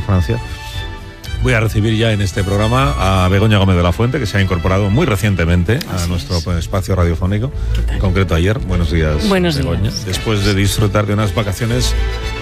Francia. Voy a recibir ya en este programa a Begoña Gómez de la Fuente, que se ha incorporado muy recientemente a nuestro espacio radiofónico, en concreto ayer. Buenos días, Buenos Begoña. días. Después de disfrutar de unas vacaciones